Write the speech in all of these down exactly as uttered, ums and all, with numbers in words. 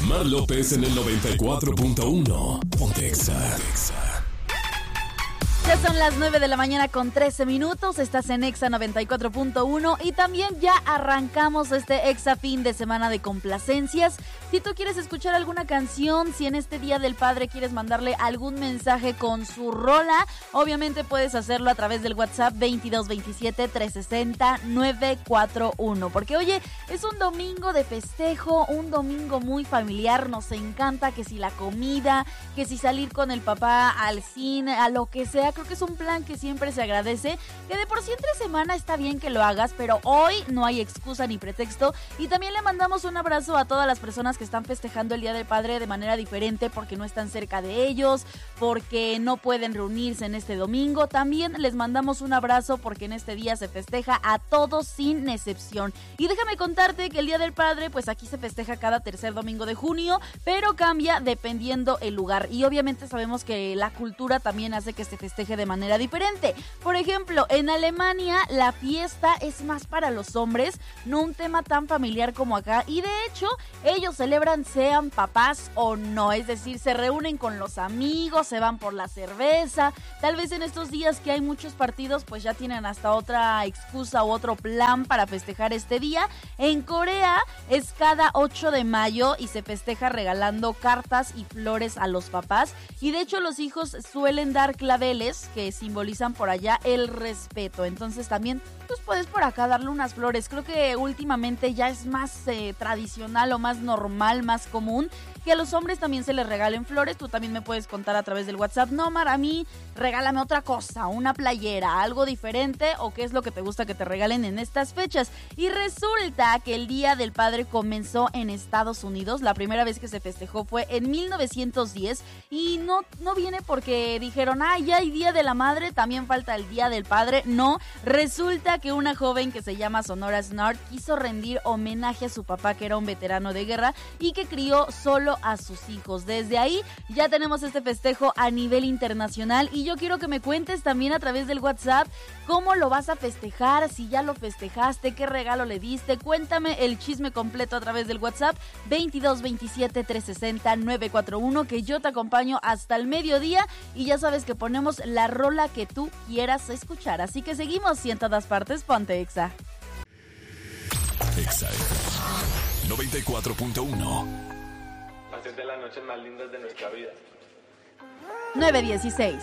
Mar López en el noventa y cuatro punto uno. Ponte Exa. Ya son las nueve de la mañana con trece minutos, estás en Exa noventa y cuatro punto uno y también ya arrancamos este Exa fin de semana de complacencias. Si tú quieres escuchar alguna canción, si en este Día del Padre quieres mandarle algún mensaje con su rola, obviamente puedes hacerlo a través del WhatsApp veintidós veintisiete trescientos sesenta novecientos cuarenta y uno. Porque oye, es un domingo de festejo, un domingo muy familiar, nos encanta que si la comida, que si salir con el papá al cine, a lo que sea. Creo que es un plan que siempre se agradece, que de por sí entre semana está bien que lo hagas, pero hoy no hay excusa ni pretexto. Y también le mandamos un abrazo a todas las personas que están festejando el Día del Padre de manera diferente porque no están cerca de ellos, porque no pueden reunirse en este domingo. También les mandamos un abrazo porque en este día se festeja a todos sin excepción. Y déjame contarte que el Día del Padre, pues aquí se festeja cada tercer domingo de junio, pero cambia dependiendo el lugar. Y obviamente sabemos que la cultura también hace que se festeje de manera diferente. Por ejemplo, en Alemania la fiesta es más para los hombres, no un tema tan familiar como acá, y de hecho ellos celebran sean papás o no, es decir, se reúnen con los amigos, se van por la cerveza. Tal vez en estos días que hay muchos partidos, pues ya tienen hasta otra excusa u otro plan para festejar este día. En Corea es cada ocho de mayo y se festeja regalando cartas y flores a los papás, y de hecho los hijos suelen dar claveles que simbolizan por allá el respeto. Entonces también pues puedes por acá darle unas flores. Creo que últimamente ya es más eh, tradicional o más normal, más común que a los hombres también se les regalen flores. Tú también me puedes contar a través del WhatsApp. No, Mar, a mí regálame otra cosa, una playera, algo diferente, o qué es lo que te gusta que te regalen en estas fechas. Y resulta que el Día del Padre comenzó en Estados Unidos. La primera vez que se festejó fue en mil novecientos diez y no, no viene porque dijeron, ah, ya hay Día de la Madre, también falta el Día del Padre. No, resulta que una joven que se llama Sonora Snart quiso rendir homenaje a su papá, que era un veterano de guerra y que crió solo a sus hijos. Desde ahí ya tenemos este festejo a nivel internacional y yo quiero que me cuentes también a través del WhatsApp cómo lo vas a festejar, si ya lo festejaste, qué regalo le diste. Cuéntame el chisme completo a través del WhatsApp veintidós veintisiete trescientos sesenta novecientos cuarenta y uno, que yo te acompaño hasta el mediodía y ya sabes que ponemos la rola que tú quieras escuchar. Así que seguimos y en todas partes ponte Exa. Exa noventa y cuatro punto uno. Hacer de las noches más lindas de nuestra vida. nueve dieciséis.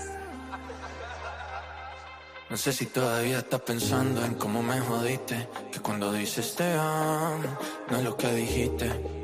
No sé si todavía estás pensando en cómo me jodiste, que cuando dices te amo, no es lo que dijiste.